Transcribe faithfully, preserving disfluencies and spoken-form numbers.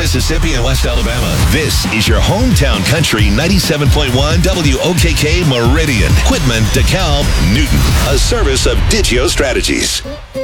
Mississippi and West Alabama. This is your hometown country ninety-seven point one W O K K Meridian. Quitman, DeKalb, Newton. A service of Digio Strategies.